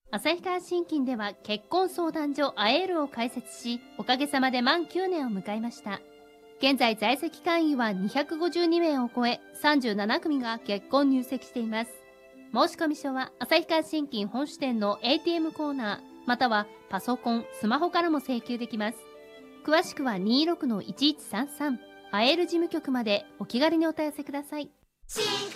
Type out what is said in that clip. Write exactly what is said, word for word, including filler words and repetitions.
旭川信金では結婚相談所アエールを開設し、おかげさまで満きゅうねんを迎えました。現在在籍会員はにひゃくごじゅうにめいを超え、さんじゅうななくみが結婚入籍しています。申込書は旭川信金本支店の エーティーエム コーナー、またはパソコン、スマホからも請求できます。詳しくは にじゅうろくのいちいちさんさん アエール事務局までお気軽にお問い合わせください。